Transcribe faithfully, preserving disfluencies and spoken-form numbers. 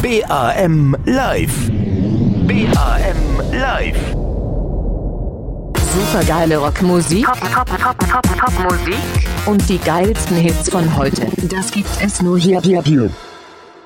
B A M Live. B A M Live. Supergeile Rockmusik, Pop, Pop, Pop, Pop, Popmusik und die geilsten Hits von heute. Das gibt es nur hier, hier, hier.